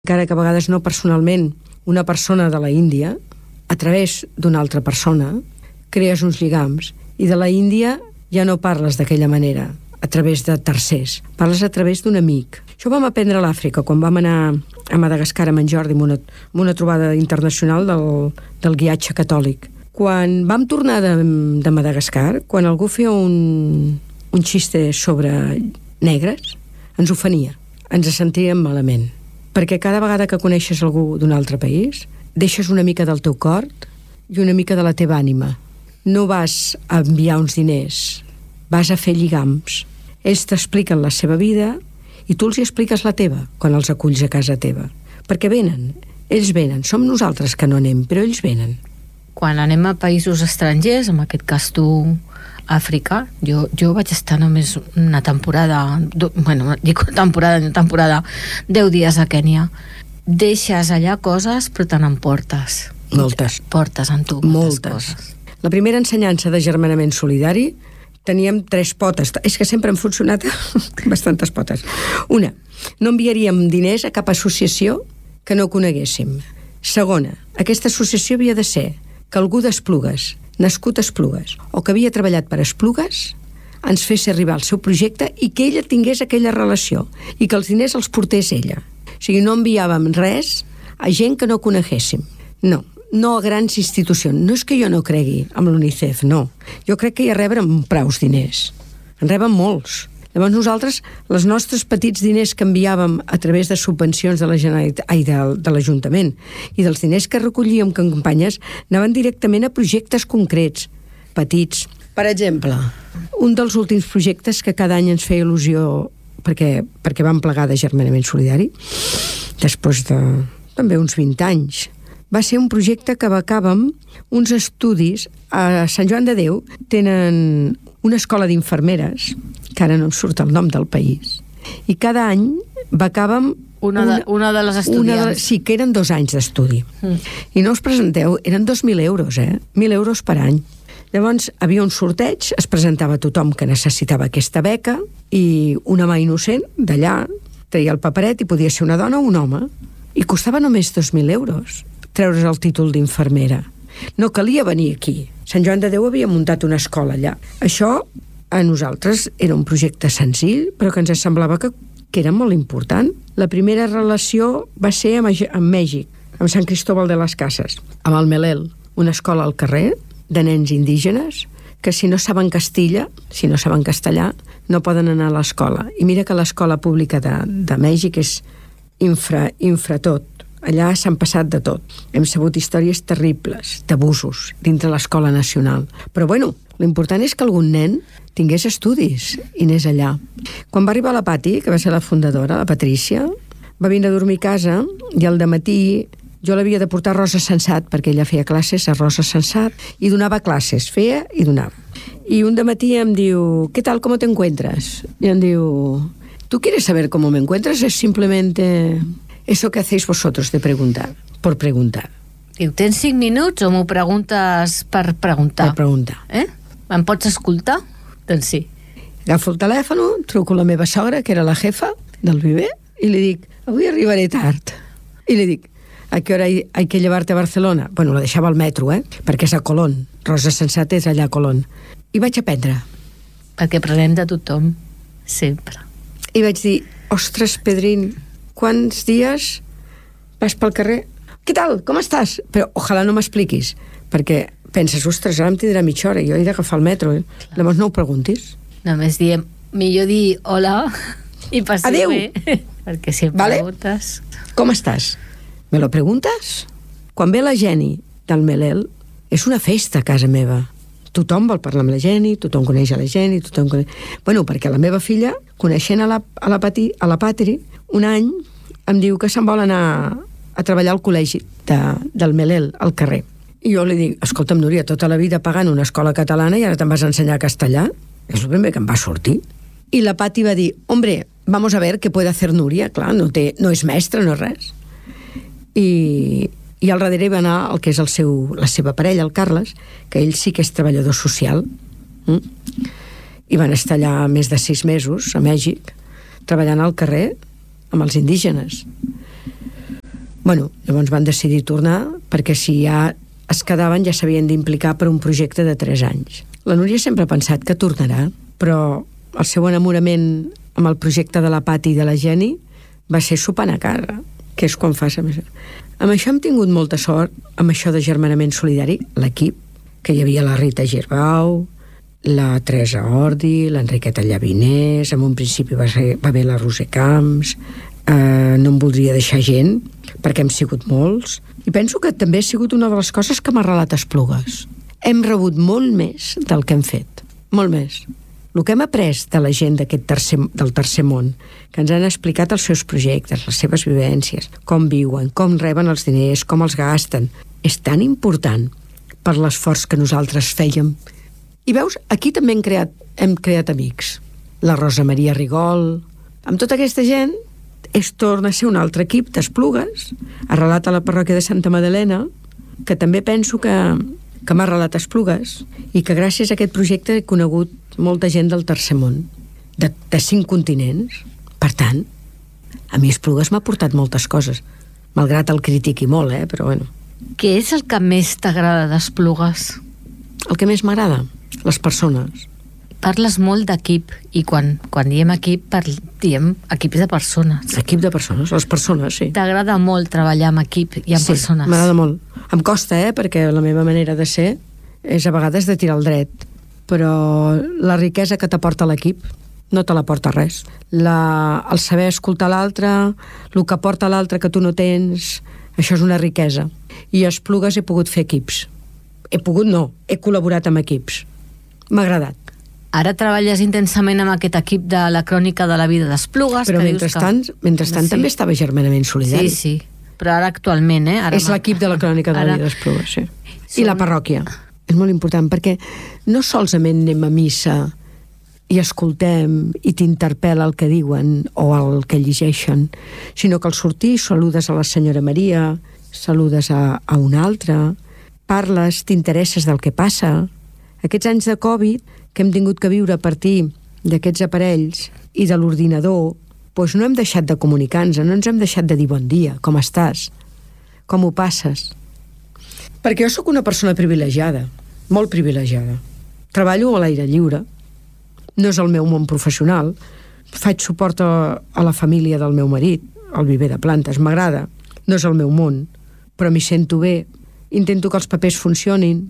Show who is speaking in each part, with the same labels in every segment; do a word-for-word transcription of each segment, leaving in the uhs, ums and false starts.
Speaker 1: encara que a vegades no personalment, una persona de la Índia, a través d'una altra persona, crees uns lligams. I de la Índia ja no parles d'aquella manera, a través de tercers. Parles a través d'un amic. Això ho vam aprendre a l'Àfrica, quan vam anar a Madagascar amb en Jordi, amb una, amb una trobada internacional del, del guiatge catòlic. Quan vam tornar de, de Madagascar, quan algú feia un, un xiste sobre negres, ens ofenia, ens sentíem malament. Perquè cada vegada que coneixes algú d'un altre país, deixes una mica del teu cor i una mica de la teva ànima. No vas a enviar uns diners, vas a fer lligams. Ells t'expliquen la seva vida i tu els hi expliques la teva quan els aculls a casa teva. Perquè venen, ells venen. Som nosaltres que no anem, però ells venen.
Speaker 2: Quan anem a països estrangers, en aquest cas tu, Àfrica, jo, jo vaig estar només una temporada, bueno, dic una temporada, una temporada, deu dies a Kènia. Deixes allà coses, però te n'emportes.
Speaker 1: Moltes.
Speaker 2: Portes en tu moltes coses.
Speaker 1: La primera ensenyança de germanament solidari teníem tres potes. És que sempre han funcionat bastantes potes. Una, no enviaríem diners a cap associació que no coneguéssim. Segona, aquesta associació havia de ser que algú d'Esplugues, nascut a Esplugues, o que havia treballat per Esplugues, ens fes arribar el seu projecte i que ella tingués aquella relació i que els diners els portés ella. O sigui, no enviàvem res a gent que no coneguéssim. No, no a grans institucions. No és que jo no cregui amb l'UNICEF, no. Jo crec que hi ha reben praus diners. En reben molts. Llavors nosaltres, els nostres petits diners que enviàvem a través de subvencions de la Generalitat, ai, de, de l'Ajuntament, i dels diners que recollíem com campanyes, anaven directament a projectes concrets, petits. Per exemple, un dels últims projectes que cada any ens feia il·lusió perquè, perquè vam plegar de germanament solidari, després de també uns vint anys, va ser un projecte que becàvem uns estudis a Sant Joan de Déu. Tenen una escola d'infermeres, que ara no em surt el nom del país, i cada any becàvem
Speaker 2: una de, una de les estudiants. Una de,
Speaker 1: sí, que eren dos anys d'estudi. Mm. I no us presenteu, eren dos mil euros, eh? Mil euros per any. Llavors, havia un sorteig, es presentava tothom que necessitava aquesta beca, i una mà innocent, d'allà, treia el paperet i podia ser una dona o un home. I costava només dos mil euros treure's el títol d'infermera. No calia venir aquí. Sant Joan de Déu havia muntat una escola allà. Això, a nosaltres, era un projecte senzill, però que ens semblava que, que era molt important. La primera relació va ser amb, amb Mèxic, amb Sant Cristóbal de las Casas, amb el Melel, una escola al carrer de nens indígenes que si no saben castilla, si no saben castellà, no poden anar a l'escola. I mira que l'escola pública de, de Mèxic és infra, infra tot. Allà s'han passat de tot. Hem sabut històries terribles, d'abusos, dintre l'escola nacional. Però bueno, l'important és que algun nen tingués estudis i anés allà. Quan va arribar la Pati, que va ser la fundadora, la Patrícia, va vindre a dormir a casa i al dematí jo l'havia de portar a Rosa Sensat, perquè ella feia classes a Rosa Sensat i donava classes, feia i donava. I un dematí em diu, ¿qué tal, cómo te encuentras? I em diu, ¿tú quieres saber cómo me encuentras? Es simplemente eso que hacéis vosotros de preguntar, por preguntar.
Speaker 2: Diu, tens cinc minuts o m'ho preguntes per preguntar?
Speaker 1: Per preguntar.
Speaker 2: Eh? Em pots escoltar? Doncs sí.
Speaker 1: Agafo el telèfon, truco la meva sogra, que era la jefa del Viver, i li dic, avui arribaré tard. I li dic, ¿a qué hora hay, hay que llevarte a Barcelona? Bueno, la deixava al metro, eh? Perquè és a Colón. Rosa Sensat és allà a Colón. I vaig aprendre.
Speaker 2: Perquè aprenem de tothom, sempre.
Speaker 1: I vaig dir, ostres, Pedrín, quants dies vas pel carrer? Què tal? Com estàs? Però ojalà no m'expliquis, perquè penses, ostres, ara em tindrà mitja hora, jo he d'agafar el metro, eh? Llavors no ho preguntis.
Speaker 2: Només diem, millor dir hola i passi
Speaker 1: adéu
Speaker 2: bé, perquè si em
Speaker 1: vale?
Speaker 2: preguntes...
Speaker 1: Com estàs? Me lo preguntes? Quan ve la Geni del Melel, és una festa a casa meva. Tothom vol parlar amb la Geni, tothom coneix a la Geni, tothom coneix... Bueno, perquè la meva filla, coneixent a la, a la, Pati, a la Patri, un any em diu que se'n vol anar a treballar al col·legi de, del Melel, al carrer. I jo li dic, escolta'm, Núria, tota la vida pagant una escola catalana i ara te'n vas a ensenyar castellà? És el primer que em va sortir. I la Pati va dir, hombre, vamos a ver què puede hacer Núria. Clar, no, té, no és mestra, no és res. I, i al darrere va anar el que és el seu, la seva parella, el Carles, que ell sí que és treballador social. Mm? I van estar allà més de sis mesos, a Mèxic, treballant al carrer amb els indígenes. Bueno, llavors van decidir tornar, perquè si ja es quedaven ja s'havien d'implicar per un projecte de tres anys. La Núria sempre ha pensat que tornarà, però el seu enamorament amb el projecte de la Pati i de la Geni va ser sopant a cara, que és quan fas... Amb això hem tingut molta sort, amb això de germanament solidari, l'equip, que hi havia la Rita Girbau, la Teresa Ordi, l'Enriqueta Llavinés, en un principi va, ser, va haver la Roser Camps, eh, no em voldria deixar gent, perquè hem sigut molts, i penso que també ha sigut una de les coses que m'ha arrelat Esplugues. Hem rebut molt més del que hem fet, molt més. El que hem après de la gent d'aquest tercer, del tercer món, que ens han explicat els seus projectes, les seves vivències, com viuen, com reben els diners, com els gasten, és tan important per l'esforç que nosaltres fèiem. I veus, aquí també hem creat, hem creat amics. La Rosa Maria Rigol, amb tota aquesta gent, es torna a ser un altre equip d'Esplugues, arrelat a la parròquia de Santa Madalena, que també penso que, que m'ha arrelat Esplugues, i que gràcies a aquest projecte he conegut molta gent del tercer món, de, de cinc continents. Per tant, a mi Esplugues m'ha portat moltes coses, malgrat el critiqui molt, eh? Però bueno.
Speaker 2: Què és el que més t'agrada d'Esplugues?
Speaker 1: El que més m'agrada? Les persones.
Speaker 2: Parles molt d'equip, i quan, quan diem equip, parl, diem equips de persones.
Speaker 1: Equip de persones, les persones, sí.
Speaker 2: T'agrada molt treballar amb equip i amb
Speaker 1: sí,
Speaker 2: persones?
Speaker 1: Sí, m'agrada molt. Em costa, eh? Perquè la meva manera de ser és a vegades de tirar el dret, però la riquesa que t'aporta l'equip no te l'aporta res. La, el saber escoltar l'altre, el que aporta l'altre que tu no tens, això és una riquesa. I a Esplugues he pogut fer equips. He pogut, no, he col·laborat amb equips. M'ha agradat.
Speaker 2: Ara treballes intensament amb aquest equip de la crònica de la vida d'Esplugues.
Speaker 1: Però mentrestant, que... mentrestant sí. també estava germanament solidari.
Speaker 2: Sí, sí, però ara actualment, eh? Ara
Speaker 1: és l'equip de la crònica de la vida d'Esplugues, sí.
Speaker 2: Som...
Speaker 1: I la parròquia. És molt important, perquè no solament anem a missa i escoltem i t'interpel·la el que diuen o el que llegeixen, sinó que al sortir saludes a la senyora Maria, saludes a, a una altra, parles, t'interesses del que passa. Aquests anys de Covid que hem tingut que viure a partir d'aquests aparells i de l'ordinador, doncs no hem deixat de comunicar-nos, no ens hem deixat de dir bon dia, com estàs, com ho passes. Perquè jo sóc una persona privilegiada, molt privilegiada. Treballo a l'aire lliure, no és el meu món professional, faig suport a, a la família del meu marit, al viver de plantes, m'agrada, no és el meu món, però m'hi sento bé, intento que els papers funcionin,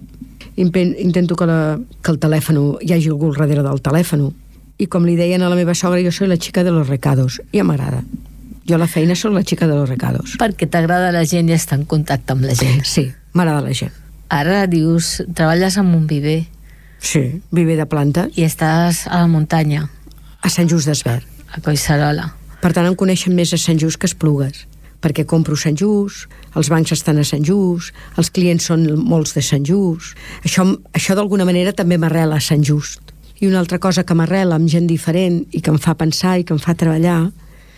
Speaker 1: intento que, la, que el telèfon, hi hagi algú al darrere del telèfon, i com li deien a la meva sogra, jo soy la chica de los recados, i ja m'agrada. Jo a la feina soc la chica de los recados.
Speaker 2: Perquè t'agrada la gent i estar en contacte amb la gent.
Speaker 1: Sí, m'agrada la gent.
Speaker 2: Ara dius, treballes en un viver.
Speaker 1: Sí, viver de plantes.
Speaker 2: I estàs a la muntanya.
Speaker 1: A Sant Just d'Esvern.
Speaker 2: A Collserola.
Speaker 1: Per tant, em coneixen més a Sant Just que a Esplugues, perquè compro a Sant Just, els bancs estan a Sant Just, els clients són molts de Sant Just. Això, això d'alguna manera també m'arrela a Sant Just. I una altra cosa que m'arrela amb gent diferent i que em fa pensar i que em fa treballar,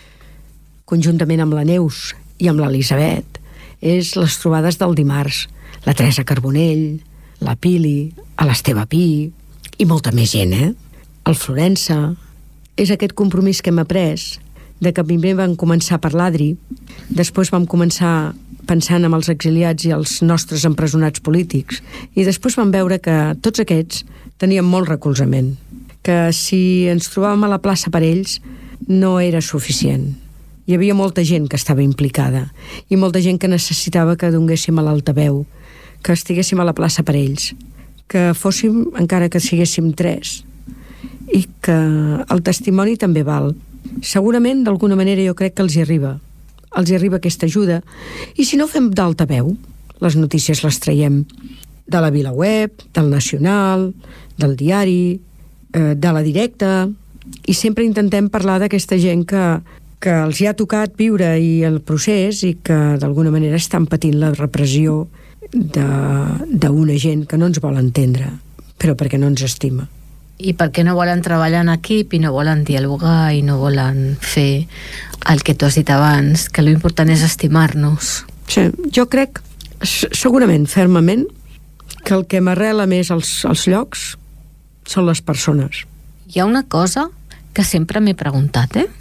Speaker 1: conjuntament amb la Neus i amb l'Elisabet, és les trobades del dimarts. La Teresa Carbonell, la Pili, l'Esteve Pi i molta més gent, eh? El Florença. És aquest compromís que hem après de que primer vam començar per l'Adri, després vam començar pensant en els exiliats i els nostres empresonats polítics, i després vam veure que tots aquests tenien molt recolzament, que si ens trobàvem a la plaça per ells no era suficient. Hi havia molta gent que estava implicada i molta gent que necessitava que donéssim a l'altaveu, que estiguéssim a la plaça per ells, que fóssim, encara que siguéssim tres, i que el testimoni també val. Segurament, d'alguna manera, jo crec que els hi arriba. Els hi arriba aquesta ajuda. I si no fem d'altaveu, les notícies les traiem de la VilaWeb, del Nacional, del diari, eh, de la Directa, i sempre intentem parlar d'aquesta gent que, que els hi ha tocat viure i el procés i que d'alguna manera estan patint la repressió d'una gent que no ens vol entendre, però perquè no ens estima.
Speaker 2: I perquè no volen treballar en equip i no volen dialogar i no volen fer el que tu has dit abans, que l'important és estimar-nos.
Speaker 1: Sí, jo crec, segurament, fermament, que el que m'arrela més als, als llocs són les persones.
Speaker 2: Hi ha una cosa que sempre m'he preguntat, eh?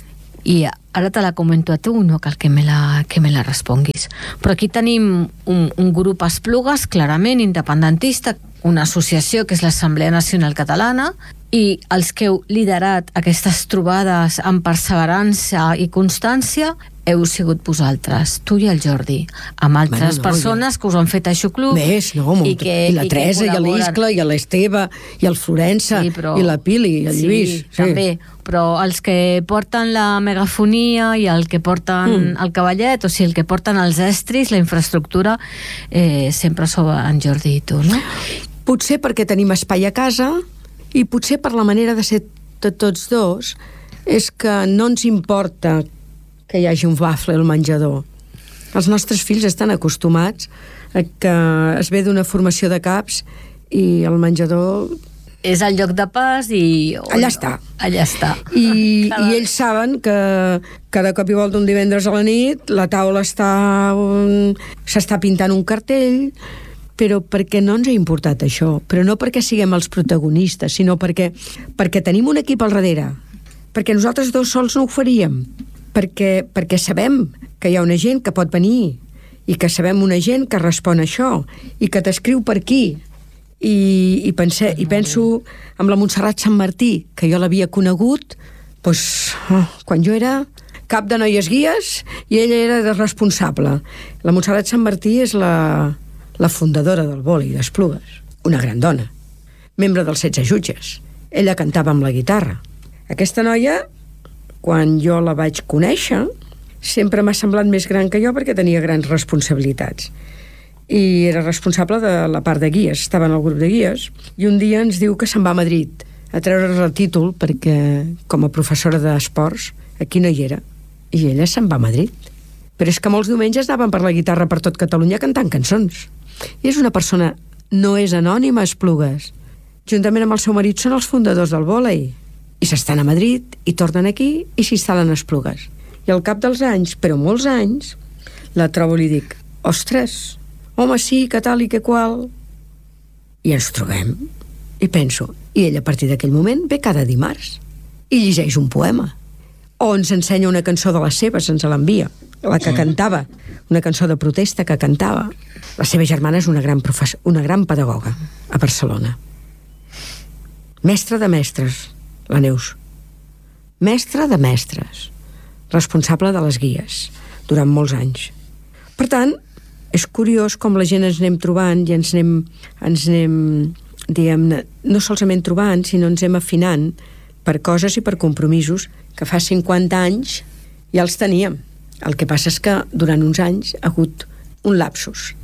Speaker 2: I ara te la comento a tu, no cal que me la, que me la responguis. Però aquí tenim un, un grup Esplugues, clarament independentista, una associació que és l'Assemblea Nacional Catalana, i els que heu liderat aquestes trobades amb perseverança i constància heu sigut vosaltres, tu i el Jordi, amb altres bueno, no, persones ja. que us han fet Aixopluc.
Speaker 1: Més, no, molt, i, que, i la i Teresa, i l'Iscla, i l'Esteve, i el Florença, sí, però, i la Pili, i el sí, Lluís. Sí,
Speaker 2: també, però els que porten la megafonia i el que porten mm. el cavallet, o sigui, el que porten els estris, la infraestructura, eh, sempre sou en Jordi i tu, no?
Speaker 1: Potser perquè tenim espai a casa, i potser per la manera de ser de tots dos, és que no ens importa que hi hagi un bafle al menjador. Els nostres fills estan acostumats a que es ve d'una formació de caps i el menjador...
Speaker 2: És el lloc de pas i...
Speaker 1: Allà està.
Speaker 2: Allà està.
Speaker 1: I, i ells saben que cada cop i volta un divendres a la nit la taula està... Un... s'està pintant un cartell, però perquè no ens ha importat això, però no perquè siguem els protagonistes, sinó perquè, perquè tenim un equip al darrere, perquè nosaltres dos sols no ho faríem, perquè, perquè sabem que hi ha una gent que pot venir i que sabem una gent que respon a això i que t'escriu per aquí i, i, pense, i penso amb la Montserrat Sant Martí, que jo l'havia conegut doncs, oh, quan jo era cap de noies guies i ella era de responsable. La Montserrat Sant Martí és la, la fundadora del vòlei d'Esplugues, una gran dona, membre dels setze jutges. Ella cantava amb la guitarra. Aquesta noia, quan jo la vaig conèixer, sempre m'ha semblat més gran que jo perquè tenia grans responsabilitats. I era responsable de la part de guies, estava en el grup de guies, i un dia ens diu que se'n va a Madrid a treure's el títol perquè, com a professora d'esports, aquí no hi era. I ella se'n va a Madrid. Però és que molts diumenges anaven per la guitarra per tot Catalunya cantant cançons. I és una persona, no és anònima, Esplugues. Juntament amb el seu marit són els fundadors del vòlei. I s'estan a Madrid, i tornen aquí, i s'instal·len a Esplugues. I al cap dels anys, però molts anys, la trobo i li dic, ostres, home, sí, que tal i que qual. I ens trobem. I penso, i ella a partir d'aquell moment ve cada dimarts i llegeix un poema. O ens ensenya una cançó de les seves, ens l'envia, la que cantava, una cançó de protesta que cantava. La seva germana és una gran, professor, una gran pedagoga a Barcelona. Mestra de mestres, la Neus. Mestra de mestres. Responsable de les guies durant molts anys. Per tant, és curiós com la gent ens anem trobant i ens anem, ens anem diguem-ne, no solament trobant, sinó ens anem afinant per coses i per compromisos que fa cinquanta anys ja els teníem. El que passa és que durant uns anys ha hagut un lapsus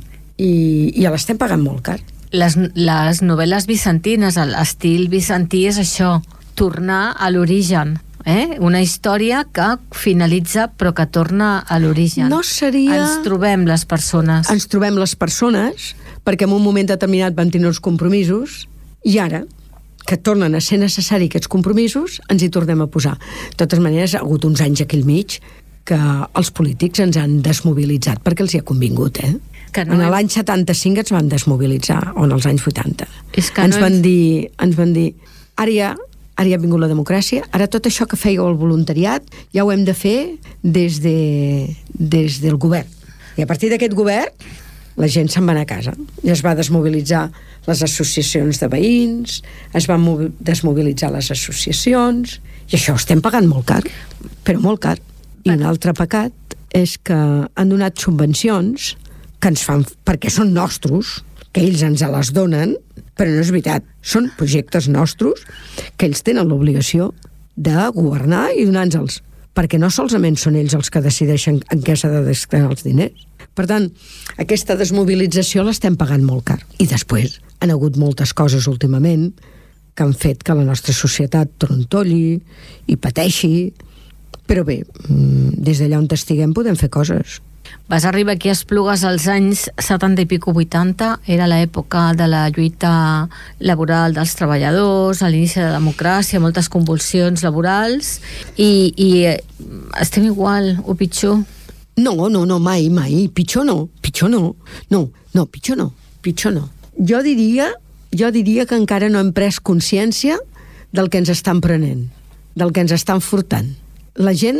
Speaker 1: i, i ja l'estem pagant molt car.
Speaker 2: Les, les novel·les bizantines, l'estil bizantí és això, tornar a l'origen. Eh? Una història que finalitza però que torna a l'origen.
Speaker 1: No seria...
Speaker 2: Ens trobem les persones.
Speaker 1: Ens trobem les persones perquè en un moment determinat vam tenir uns compromisos i ara, que tornen a ser necessari aquests compromisos, ens hi tornem a posar. De totes maneres, ha hagut uns anys aquí al mig que els polítics ens han desmobilitzat perquè els hi ha convingut, eh? Que no en hem... l'any setanta-cinc ens van desmobilitzar, o en els anys vuitanta. És que ens, no van hem... dir, ens van dir, ara ja ara ja ha vingut la democràcia, ara tot això que fèieu el voluntariat ja ho hem de fer des, de, des del govern. I a partir d'aquest govern la gent se'n va anar a casa. I es va desmobilitzar les associacions de veïns, es van desmobilitzar les associacions, i això ho estem pagant molt car, però molt car. I un altre pecat és que han donat subvencions que ens fan, perquè són nostres, que ells ens les donen, però no és veritat. Són projectes nostres que ells tenen l'obligació de governar i donar-nos-els, perquè no solament són ells els que decideixen en què s'ha de destinar els diners. Per tant, aquesta desmobilització l'estem pagant molt car. I després han hagut moltes coses últimament que han fet que la nostra societat trontolli i pateixi, però bé, des d'allà on estiguem podem fer coses.
Speaker 2: Vas arribar aquí a Esplugues als anys setanta i pico vuitanta, era l'època de la lluita laboral dels treballadors, a l'inici de la democràcia, moltes convulsions laborals, i, i estem igual o pitjor?
Speaker 1: No, no, no, mai, mai, pitjor no, pitjor no, no, no, pitjor no, pitjor no. Jo diria, jo diria que encara no hem pres consciència del que ens estan prenent, del que ens estan furtant. La gent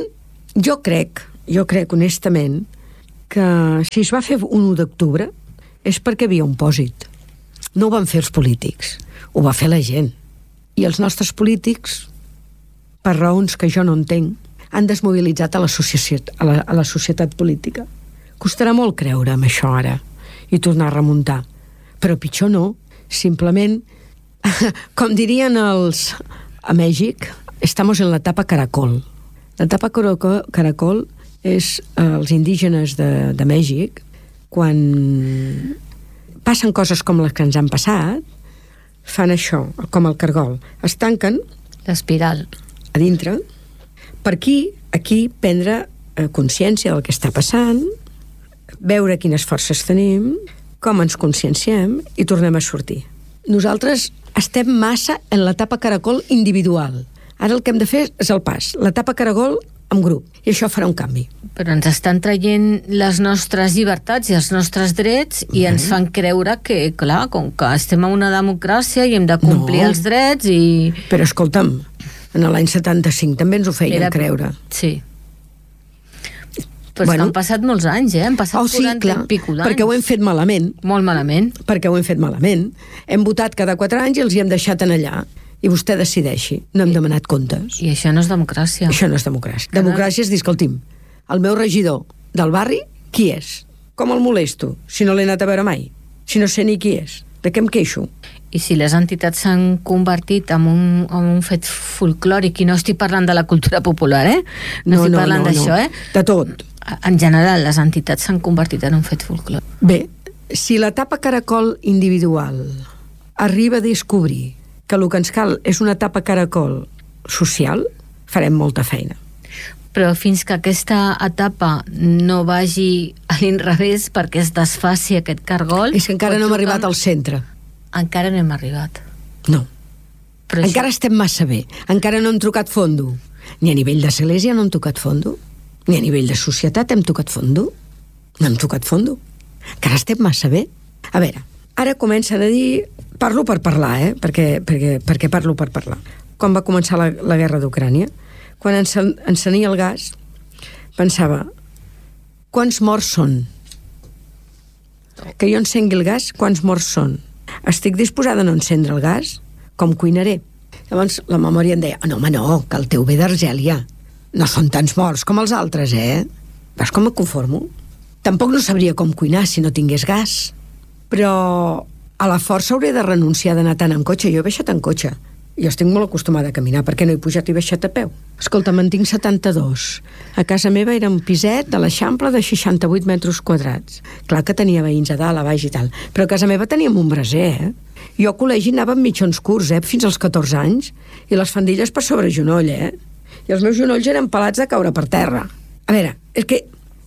Speaker 1: Jo crec, jo crec honestament, que si es va fer un u d'octubre és perquè havia un pòsit. No ho van fer els polítics, ho va fer la gent. I els nostres polítics, per raons que jo no entenc, han desmobilitzat a la, societat, a la, a la societat política. Costarà molt creure en això ara i tornar a remuntar. Però pitjor no, simplement, com dirien els a Mèxic, estamos en l'etapa caracol. L'etapa caracol és els indígenes de, de Mèxic, quan passen coses com les que ens han passat, fan això, com el cargol. Es tanquen...
Speaker 2: L'espiral.
Speaker 1: A dintre. Per aquí, aquí prendre consciència del que està passant, veure quines forces tenim, com ens conscienciem i tornem a sortir. Nosaltres estem massa en l'etapa caracol individual. Ara el que hem de fer és el pas. L'etapa caracol en grup. I això farà un canvi.
Speaker 2: Però ens estan traient les nostres llibertats i els nostres drets i mm. ens fan creure que, clar, com que estem en una democràcia i hem de complir no. els drets i...
Speaker 1: Però escolta'm, en l'any setanta-cinc també ens ho feien Era... creure.
Speaker 2: Sí. Però bueno. han passat molts anys, eh? Han passat
Speaker 1: oh, sí,
Speaker 2: quaranta i pico d'anys.
Speaker 1: Perquè ho hem fet malament.
Speaker 2: Molt malament.
Speaker 1: Perquè ho hem fet malament. Hem votat cada quatre anys i els hi hem deixat en allà. I vostè decideixi. No hem I, demanat comptes.
Speaker 2: I això no és democràcia.
Speaker 1: Això no és democràcia. Cada... Democràcia és dir, escolti'm, el meu regidor del barri, qui és? Com el molesto, si no l'he anat a veure mai? Si no sé ni qui és? De què em queixo?
Speaker 2: I si les entitats s'han convertit en un, en un fet folclòric, i no estic parlant de la cultura popular, eh? No, no estic
Speaker 1: no,
Speaker 2: parlant
Speaker 1: no,
Speaker 2: d'això,
Speaker 1: no.
Speaker 2: eh?
Speaker 1: De tot.
Speaker 2: En general, les entitats s'han convertit en un fet folclòric.
Speaker 1: Bé, si l'etapa caracol individual arriba a descobrir que el que ens cal és una etapa caracol social, farem molta feina.
Speaker 2: Però fins que aquesta etapa no vagi a l'inrevés perquè es desfaci aquest cargol...
Speaker 1: És que encara no hem arribat al centre.
Speaker 2: Encara no hem arribat.
Speaker 1: No.
Speaker 2: Però
Speaker 1: encara
Speaker 2: això...
Speaker 1: estem massa bé. Encara no hem tocat fondo. Ni a nivell d'església no hem tocat fondo. Ni a nivell de societat hem tocat fondo. No hem tocat fondo. Encara estem massa bé. A veure, ara comencen a dir... Parlo per parlar, eh? Perquè, perquè, perquè parlo per parlar. Quan va començar la, la guerra d'Ucrània, quan encen, encenia el gas, pensava, quants morts són? Que jo encengui el gas, quants morts són? Estic disposada a no encendre el gas? Com cuinaré? Llavors la memòria em deia, no home no, que el teu ve d'Argèlia. No són tants morts com els altres, eh? Veus com em conformo? Tampoc no sabria com cuinar si no tingués gas. Però... a la força hauré de renunciar d'anar tant amb cotxe. Jo he baixat en cotxe. Jo estic molt acostumada a caminar. Per què no he pujat i baixat a peu? Escolta, me'n tinc setanta-dos. A casa meva era un piset de l'Eixample de seixanta-vuit metres quadrats. Clar que tenia veïns a dalt, a baix i tal. Però a casa meva teníem un braser, eh? Jo al col·legi anava amb mitjons curts, eh? Fins als catorze anys. I les fandilles per sobre genoll, eh? I els meus genolls eren pelats de caure per terra. A veure, és que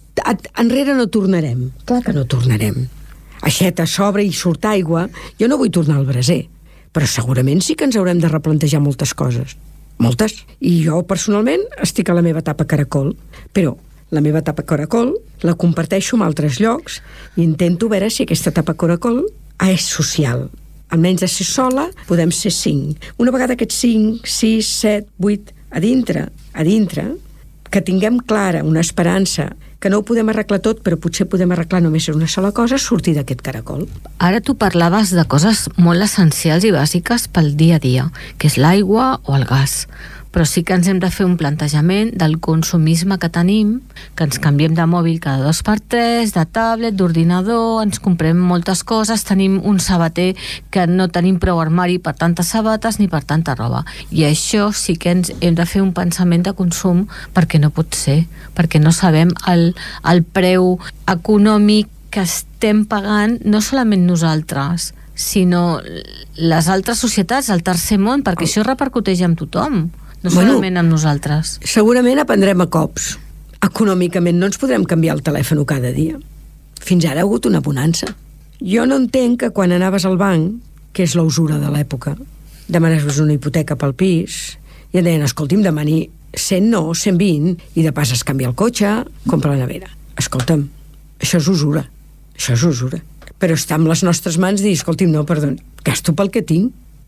Speaker 1: enrere no tornarem. Clar que no tornarem. Aixeta, s'obre i surt aigua. Jo no vull tornar al braser, però segurament sí que ens haurem de replantejar moltes coses. Moltes. I jo, personalment, estic a la meva etapa caracol. Però la meva etapa caracol la comparteixo amb altres llocs i intento veure si aquesta etapa caracol és social. Almenys de ser sola, podem ser cinc. Una vegada aquests cinc, sis, set, vuit, a dintre, a dintre, que tinguem clara una esperança que no ho podem arreglar tot, però potser podem arreglar només una sola cosa, sortir d'aquest caracol.
Speaker 2: Ara tu parlaves de coses molt essencials i bàsiques pel dia a dia, que és l'aigua o el gas. Però sí que ens hem de fer un plantejament del consumisme que tenim, que ens canviem de mòbil cada dos per tres, de tablet, d'ordinador, ens comprem moltes coses, tenim un sabater que no tenim prou armari per tantes sabates ni per tanta roba. I això sí que ens hem de fer un pensament de consum, perquè no pot ser, perquè no sabem el, el preu econòmic que estem pagant, no solament nosaltres, sinó les altres societats, el tercer món, perquè això repercuteix en tothom. No solament amb nosaltres.
Speaker 1: Segurament aprendrem a cops. Econòmicament no ens podrem canviar el telèfon cada dia. Fins ara ha hagut una bonança. Jo no entenc que quan anaves al banc, que és la usura de l'època, demanaves una hipoteca pel pis i et deien, escolti'm, demani cent no, cent vint, i de pas es canvia el cotxe, compra la nevera. Escolta'm, això és usura. Això és usura. Però està amb les nostres mans dir, escolti'm, no, perdó, gasto pel que tinc.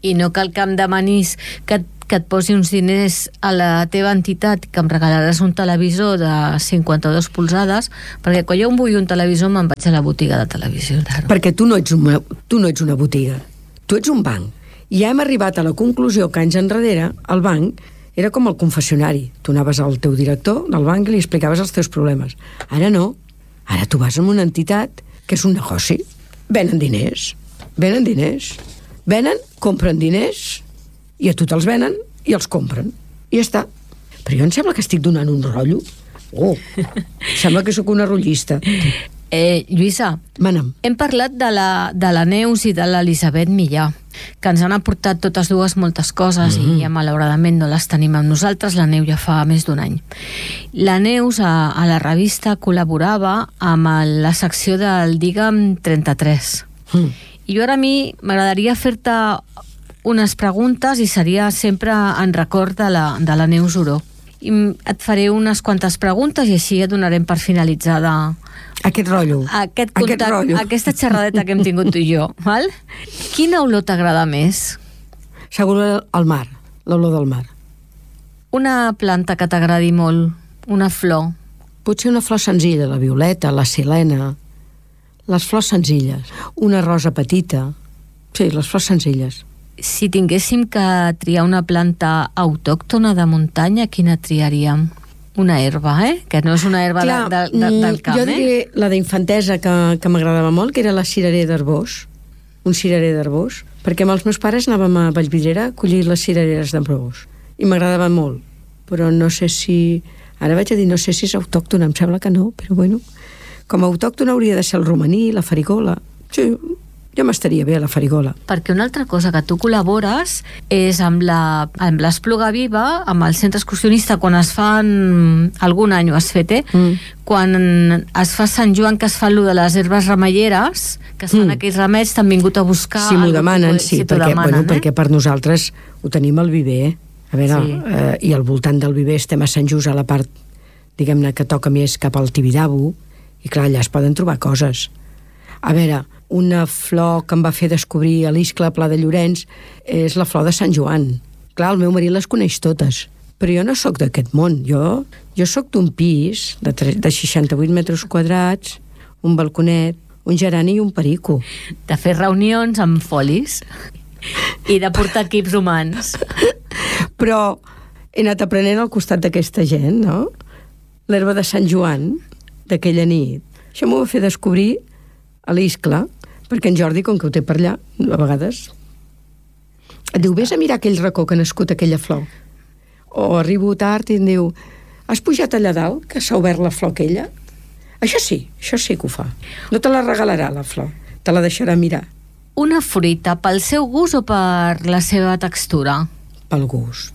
Speaker 2: I no cal que em demanis que, que et posi uns diners a la teva entitat, que em regalaràs un televisor de cinquanta-dos polzades, perquè quan jo em vull un televisor me'n vaig a la botiga de televisió. Claro.
Speaker 1: Perquè tu no, ets una, tu no ets una botiga, tu ets un banc. I ja hem arribat a la conclusió que anys enrere el banc era com el confessionari. Tu anaves al teu director del banc i li explicaves els teus problemes. Ara no. Ara tu vas a una entitat que és un negoci. Venen diners. Venen diners. Venen, compren diners i a tu te'ls venen i els compren. I ja està. Però jo em sembla que estic donant un rotllo. Oh, sembla que sóc una rotllista.
Speaker 2: Eh, Lluïsa,
Speaker 1: Mana'm.
Speaker 2: hem parlat de la, de la Neus i de l'Elisabet Millà, que ens han aportat totes dues moltes coses mm-hmm. i ja malauradament no les tenim amb nosaltres. La Neus ja fa més d'un any. La Neus a, a la revista col·laborava amb el, la secció del Digue'm trenta-tres. Mm. I jo ara a mi m'agradaria fer-te unes preguntes i seria sempre en record de la, de la Neus Oró. I et faré unes quantes preguntes i així et donarem per finalitzada
Speaker 1: aquest rotllo.
Speaker 2: Aquest contacte,
Speaker 1: aquest rotllo.
Speaker 2: Aquesta xerradeta que hem tingut tu i jo. Val? Quina olor t'agrada més?
Speaker 1: Segur el mar, l'olor del mar.
Speaker 2: Una planta que t'agradi molt, una flor.
Speaker 1: Potser una flor senzilla, la violeta, la silena, les flors senzilles, una rosa petita. Sí, les flors senzilles.
Speaker 2: Si tinguéssim que triar una planta autòctona de muntanya, quina triaríem? Una herba, eh? Que no és una herba Clar, de, de, de, del camp,
Speaker 1: jo diré
Speaker 2: eh?
Speaker 1: la d'infantesa que, que m'agradava molt, que era la cirerer d'Arbós, un cirerer d'Arbós, perquè amb els meus pares anàvem a Vallvidrera a collir les cirereres d'Arbós, i m'agradava molt, però no sé si... Ara vaig a dir, no sé si és autòctona, em sembla que no, però bueno, com a autòctona hauria de ser el romaní, la farigola. Sí, jo m'estaria bé a la farigola.
Speaker 2: Perquè una altra cosa que tu col·labores és amb la amb l'Espluga Viva, amb el centre excursionista, quan es fan algun any ho has fet, eh? Mm. Quan es fa Sant Joan, que es fa allò de les herbes remeieres, que es fan mm. aquells remeis, t'han vingut a buscar...
Speaker 1: Si m'ho demanen, sí,
Speaker 2: si
Speaker 1: perquè,
Speaker 2: demanen,
Speaker 1: bueno,
Speaker 2: eh?
Speaker 1: perquè per nosaltres ho tenim al viver, eh? A veure, sí. eh, i al voltant del viver estem a Sant Just, a la part, diguem-ne, que toca més cap al Tibidabo, i clar, allà es poden trobar coses. A veure, una flor que em va fer descobrir a l'Iscle Pla de Llorenç és la flor de Sant Joan. Clar, el meu marit les coneix totes, però jo no sóc d'aquest món. Jo, jo sóc d'un pis de, de seixanta-vuit metres quadrats, un balconet, un gerani i un perico.
Speaker 2: De fer reunions amb folis i de portar equips humans.
Speaker 1: Però he anat aprenent al costat d'aquesta gent, no? L'herba de Sant Joan, d'aquella nit. Això m'ho va fer descobrir a l'Iscle, perquè en Jordi, com que ho té per allà, a vegades, et diu, vés a mirar aquell racó que ha nascut aquella flor. O arribo tard i em diu, has pujat allà dalt, que s'ha obert la flor aquella? Això sí, això sí que ho fa. No te la regalarà, la flor. Te la deixarà mirar.
Speaker 2: Una fruita, pel seu gust o per la seva textura?
Speaker 1: Pel gust.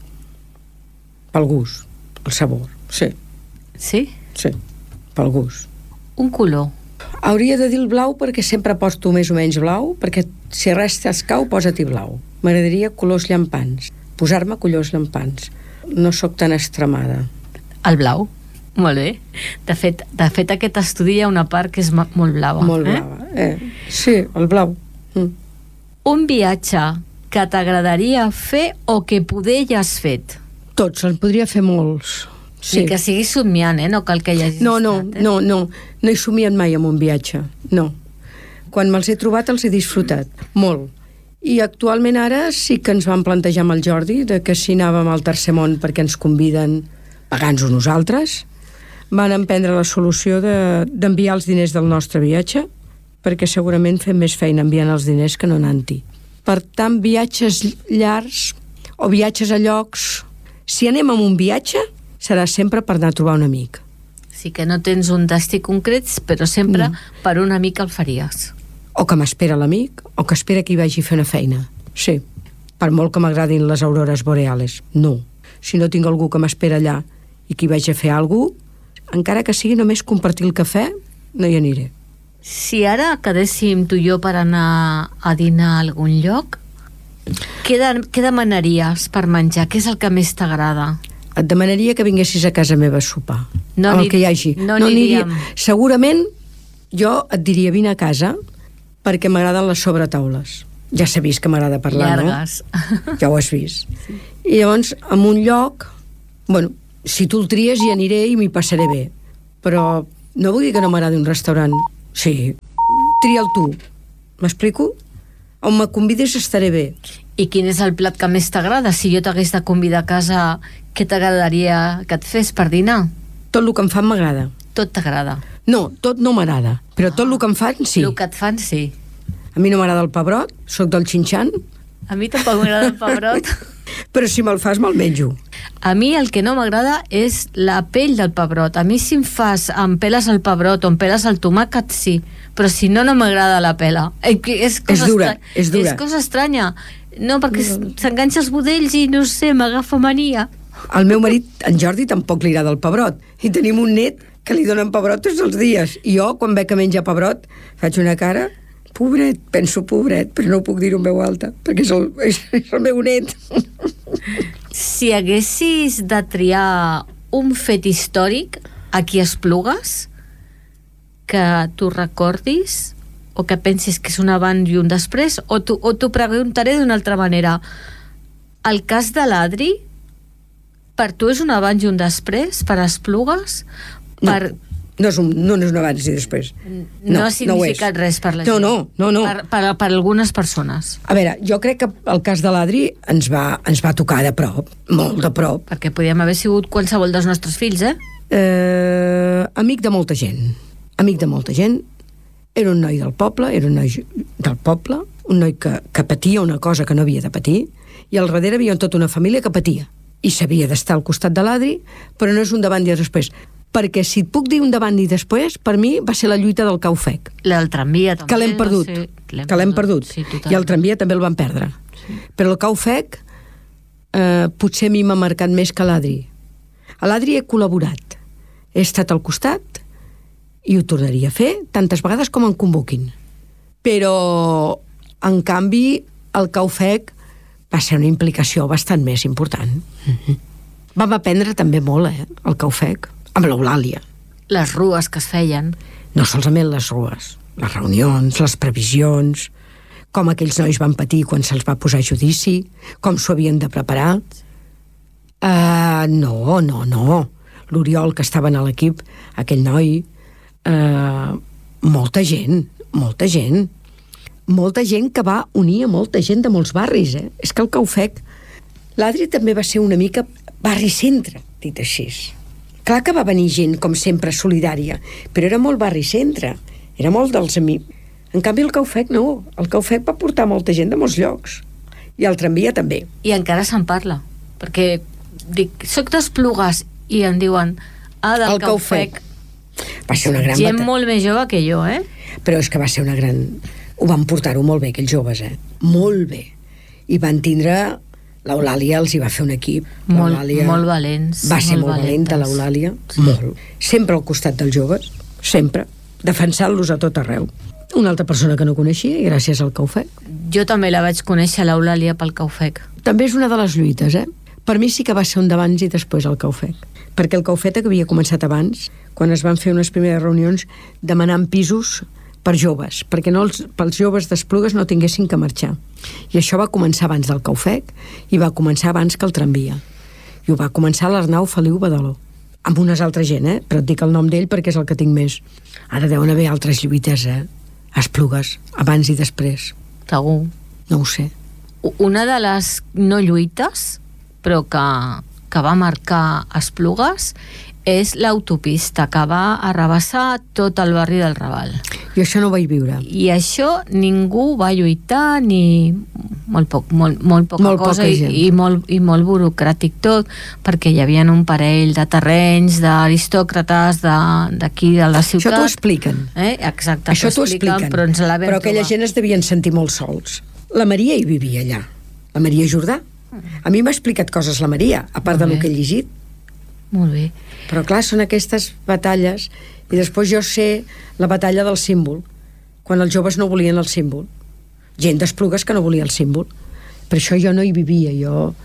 Speaker 1: Pel gust. El sabor, sí.
Speaker 2: Sí?
Speaker 1: Sí, pel gust.
Speaker 2: Un color.
Speaker 1: Hauria de dir el blau perquè sempre posto més o menys blau, perquè si res t'escau, posa-t'hi blau. M'agradaria colors llampants, posar-me colors llampants. No sóc tan extremada.
Speaker 2: El blau? Molt bé. De fet, de fet aquest estudi hi ha una part que és molt blava.
Speaker 1: Molt
Speaker 2: eh?
Speaker 1: blava, eh? Sí, el blau. Mm.
Speaker 2: Un viatge que t'agradaria fer o que poder ja has fet?
Speaker 1: Tots, en podria fer molts. Sí.
Speaker 2: Ni que siguis somiant, eh? No cal que hi hagis
Speaker 1: no, no,
Speaker 2: estat, eh?
Speaker 1: no, no, no he somiat mai amb un viatge, no. Quan me'ls he trobat els he disfrutat, molt. I actualment ara sí que ens vam plantejar amb el Jordi de que si anàvem al tercer món perquè ens conviden pagant-nos nosaltres, van emprendre la solució de, d'enviar els diners del nostre viatge, perquè segurament fem més feina enviant els diners que no anant-hi. Per tant, viatges llargs o viatges a llocs, si anem amb un viatge, serà sempre per anar a trobar un amic.
Speaker 2: Sí que no tens un destí concret, però sempre no. Per un amic el faries.
Speaker 1: O que m'espera l'amic, o que espera que hi vagi a fer una feina. Sí, per molt que m'agradin les aurores boreales. No. Si no tinc algú que m'espera allà i que hi vaig a fer alguna cosa, encara que sigui només compartir el cafè, no hi aniré.
Speaker 2: Si ara quedéssim tu i jo per anar a dinar a algun lloc, què, de, què demanaries per menjar? Què és el que més t'agrada?
Speaker 1: Et demanaria que vinguessis a casa meva a sopar.
Speaker 2: No
Speaker 1: el que hi hagi.
Speaker 2: No, no aniria.
Speaker 1: Segurament jo et diria vine a casa perquè m'agraden les sobretaules. Ja s'ha vist que m'agrada parlar,
Speaker 2: Llargues.
Speaker 1: no? Ja ho has vist. Sí. I llavors, en un lloc, bueno, si tu el tries hi aniré i m'hi passaré bé. Però no vull dir que no m'agradi un restaurant. Sí, tria'l tu. M'explico? On me convides estaré bé.
Speaker 2: I quin és el plat que més t'agrada? Si jo t'hagués de convidar a casa, què t'agradaria que et fes per dinar?
Speaker 1: Tot el que em fan m'agrada.
Speaker 2: Tot t'agrada?
Speaker 1: No, tot no m'agrada, però tot el que em fan, sí.
Speaker 2: El que et fan, sí.
Speaker 1: A mi no m'agrada el pebrot, sóc del xinxan.
Speaker 2: A mi tampoc m'agrada el pebrot.
Speaker 1: Però si me'l fas, me'l menjo.
Speaker 2: A mi el que no m'agrada és la pell del pebrot. A mi si em fas, em peles el pebrot o em peles el tomàquet, sí. Però si no, no m'agrada la pela. És,
Speaker 1: és dura, és dura.
Speaker 2: És cosa estranya. No, perquè s'enganxa els budells i, no sé, m'agafa mania.
Speaker 1: Al meu marit, en Jordi, tampoc li agrada el pebrot. I tenim un net que li donen pebrot tots els dies. I jo, quan veig que menja pebrot, faig una cara... Pobret, penso pobret, però no ho puc dir en veu alta, perquè és el, és, és el meu net.
Speaker 2: Si haguessis de triar un fet històric a qui Esplugues, que tu recordis, o que pensis que és un abans i un després, o t'ho preguntaré d'una altra manera. El cas de l'Adri, per tu és un abans i un després, per Esplugues? Per...
Speaker 1: No. No és, un, no és un abans i després.
Speaker 2: No, no ha significat
Speaker 1: no
Speaker 2: res per la
Speaker 1: no,
Speaker 2: gent.
Speaker 1: No, no, no.
Speaker 2: Per, per, per algunes persones.
Speaker 1: A veure, jo crec que el cas de l'Adri ens va, ens va tocar de prop, molt de prop.
Speaker 2: Perquè podíem haver sigut qualsevol dels nostres fills, eh?
Speaker 1: eh amic de molta gent. Amic de molta gent. Era un noi del poble, era un noi del poble, un noi que, que patia una cosa que no havia de patir, i al darrere hi havia tota una família que patia. I s'havia d'estar al costat de l'Adri, però no és un davant i després. Perquè si et puc dir un davant i després, per mi va ser la lluita del Caufec.
Speaker 2: La del tramvia també.
Speaker 1: Que l'hem perdut,
Speaker 2: no sé,
Speaker 1: que l'hem perdut.
Speaker 2: Sí,
Speaker 1: I el tramvia també el van perdre. Sí. Però el Caufec eh, potser a mi m'ha marcat més que l'Adri. A l'Adri he col·laborat. He estat al costat i ho tornaria a fer tantes vegades com em convoquin. Però, en canvi, el Caufec va ser una implicació bastant més important. Mm-hmm. Vam aprendre també molt, eh, el Caufec. Amb l'Eulàlia.
Speaker 2: Les rues que es feien.
Speaker 1: No solament les rues, les reunions, les previsions, com aquells nois van patir quan se'ls va posar a judici, com s'ho havien de preparar. Uh, no, no, no. L'Oriol, que estava a l'equip, aquell noi, uh, molta gent, molta gent, molta gent que va unir a molta gent de molts barris, eh? És que el Caufec, l'Adri també va ser una mica barri-centre, dit així. Clar que va venir gent, com sempre, solidària, però era molt barri-centre, era molt dels amics. En canvi, el Caufec no. El Caufec va portar molta gent de molts llocs. I el tramvia també.
Speaker 2: I encara se'n parla, perquè dic, soc d'Esplugues, i em diuen, ah, del
Speaker 1: el
Speaker 2: Caufec.
Speaker 1: Caufec. Va ser una gran
Speaker 2: gent
Speaker 1: batalla.
Speaker 2: Molt més jove que jo, eh?
Speaker 1: Però és que va ser una gran... Ho van portar-ho molt bé, aquells joves, eh? Molt bé. I van tindre... L'Eulàlia els hi va fer un equip.
Speaker 2: Molt, molt valents.
Speaker 1: Va ser molt, molt
Speaker 2: valentes.
Speaker 1: valenta, l'Eulàlia.
Speaker 2: Sí.
Speaker 1: Molt. Sempre al costat dels joves. Sempre. Defensant-los a tot arreu. Una altra persona que no coneixia, i gràcies al Caufec.
Speaker 2: Jo també la vaig conèixer, l'Eulàlia, pel Caufec.
Speaker 1: També és una de les lluites, eh? Per mi sí que va ser un d'abans i després el Caufec. Perquè el Caufec havia començat abans, quan es van fer unes primeres reunions demanant pisos per joves, perquè no els, pels joves d'Esplugues no tinguessin que marxar. I això va començar abans del Caufec i va començar abans que el tramvia. I ho va començar l'Arnau Feliu Badaló, amb unes altres gent, eh? Però et dic el nom d'ell perquè és el que tinc més. Ara deuen haver altres lluites, eh? Esplugues, abans i després.
Speaker 2: Segur.
Speaker 1: No ho sé.
Speaker 2: Una de les no lluites, però que, que va marcar Esplugues, és l'autopista que va arrabassar tot el barri del Raval.
Speaker 1: I això no ho vaig viure.
Speaker 2: I això ningú va lluitar, ni molt, poc, molt, molt poca
Speaker 1: molt
Speaker 2: cosa,
Speaker 1: poca
Speaker 2: i, i, molt, i molt burocràtic tot, perquè hi havia un parell de terrenys, d'aristòcrates d'aquí, de, de la ciutat.
Speaker 1: Això t'ho expliquen.
Speaker 2: Eh? Exacte,
Speaker 1: això t'ho expliquen,
Speaker 2: però, ens la vam
Speaker 1: però aquella
Speaker 2: trobar.
Speaker 1: gent es devien sentir molt sols. La Maria hi vivia allà, la Maria Jordà. A mi m'ha explicat coses la Maria, a part del que he llegit.
Speaker 2: Molt bé.
Speaker 1: Però clar, són aquestes batalles, i després jo sé la batalla del símbol, quan els joves no volien el símbol. Gent d'Esplugues que no volia el símbol. Per això jo no hi vivia, jo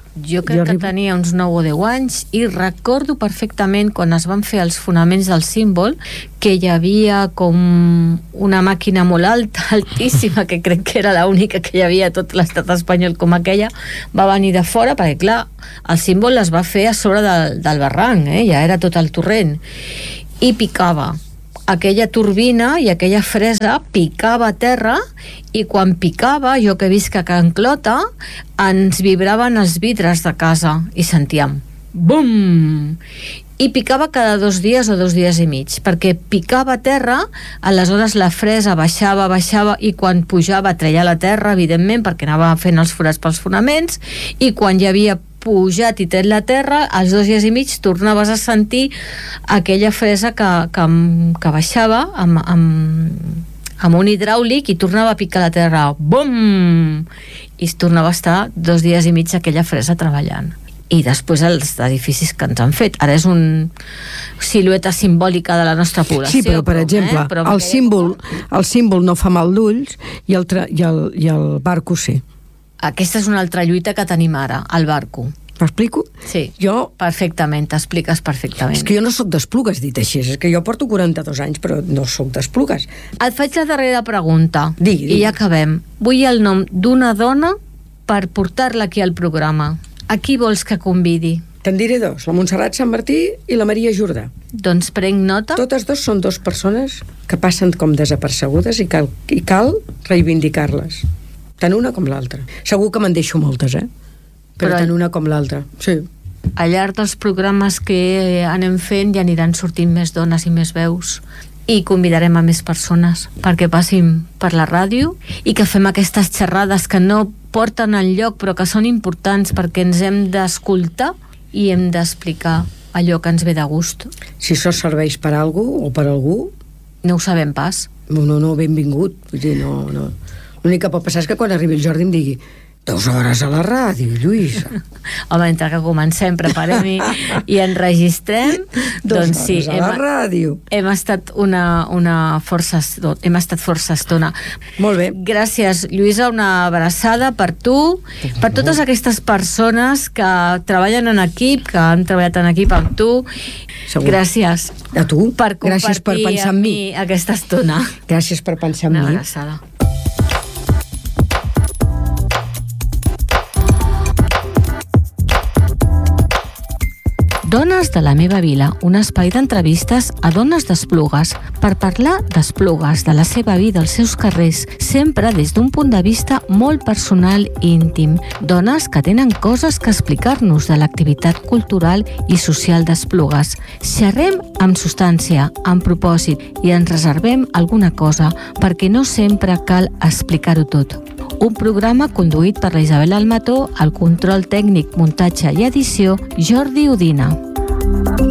Speaker 2: Jo crec
Speaker 1: Jo
Speaker 2: que
Speaker 1: arribo-
Speaker 2: tenia uns nou o deu anys i recordo perfectament quan es van fer els fonaments del símbol que hi havia com una màquina molt alta, altíssima, que crec que era l'única que hi havia a tot l'estat espanyol com aquella, va venir de fora perquè, clar, el símbol es va fer a sobre del, del barranc, eh? Ja era tot el torrent, i picava. Aquella turbina i aquella fresa picava a terra i quan picava, jo que he vist que a Can Clota, ens vibraven els vidres de casa i sentíem bum! I picava cada dos dies o dos dies i mig, perquè picava a terra, aleshores la fresa baixava, baixava, i quan pujava treia la terra, evidentment, perquè anava fent els forats pels fonaments, i quan ja havia pujat i tret la terra, als dos dies i mig tornaves a sentir aquella fresa que, que, que baixava amb, amb, amb un hidràulic i tornava a picar la terra, bum! I es tornava a estar dos dies i mig aquella fresa treballant. I després els edificis que ens han fet. Ara és un silueta simbòlica de la nostra població.
Speaker 1: Sí, però per exemple,
Speaker 2: eh? però
Speaker 1: el, símbol, el símbol no fa mal d'ulls i el, tra i el, i el barco sí.
Speaker 2: Aquesta és una altra lluita que tenim ara, el barco.
Speaker 1: M'explico?
Speaker 2: Sí,
Speaker 1: Jo,
Speaker 2: perfectament, t'expliques perfectament.
Speaker 1: és que jo no sóc d'Esplugues, dit així, és que jo porto quaranta-dos anys, però no sóc d'Esplugues.
Speaker 2: Et faig la darrera pregunta.
Speaker 1: Digui, digui.
Speaker 2: I ja acabem. Vull el nom d'una dona per portar-la aquí al programa. A qui vols que convidi?
Speaker 1: Te'n diré dos, la Montserrat Sant Martí i la Maria Jordà.
Speaker 2: Doncs prenc nota.
Speaker 1: Totes dos són dos persones que passen com desapercebudes i cal, i cal reivindicar-les. Tant una com l'altra. Segur que me'n deixo moltes, eh? Però,
Speaker 2: Però-
Speaker 1: tant una com l'altra, sí.
Speaker 2: Al llarg dels programes que anem fent ja aniran sortint més dones i més veus i convidarem a més persones perquè passin per la ràdio i que fem aquestes xerrades que no porten enlloc però que són importants perquè ens hem d'escoltar i hem d'explicar allò que ens ve de gust.
Speaker 1: Si això serveix per a algú o per a algú,
Speaker 2: No ho sabem pas.
Speaker 1: no, no, no benvingut. Vull dir, no, no. L'únic que pot passar és que quan arribi el Jordi em digui dues hores a la ràdio, Lluïsa.
Speaker 2: Home, entre que comencem, preparem i, i enregistrem,
Speaker 1: Dues
Speaker 2: doncs sí,
Speaker 1: hores a la ràdio.
Speaker 2: hem estat una, una força esto- hem estat força estona.
Speaker 1: Molt bé.
Speaker 2: Gràcies, Lluïsa, una abraçada per tu, per totes aquestes persones que treballen en equip, que han treballat en equip amb tu.
Speaker 1: Segur.
Speaker 2: Gràcies
Speaker 1: A tu.
Speaker 2: per compartir
Speaker 1: Gràcies per pensar en
Speaker 2: amb
Speaker 1: mi.
Speaker 2: mi aquesta estona.
Speaker 1: Gràcies per pensar en
Speaker 2: Una
Speaker 1: mi.
Speaker 2: abraçada. Dones de la meva vila, un espai d'entrevistes a dones d'Esplugues per parlar d'Esplugues, de la seva vida, els seus carrers, sempre des d'un punt de vista molt personal i íntim. Dones que tenen coses que explicar-nos de l'activitat cultural i social d'Esplugues. Xerrem amb substància, amb propòsit i ens reservem alguna cosa perquè no sempre cal explicar-ho tot. Un programa conduït per la Isabel Almató, el control tècnic, muntatge i edició, Jordi Udina.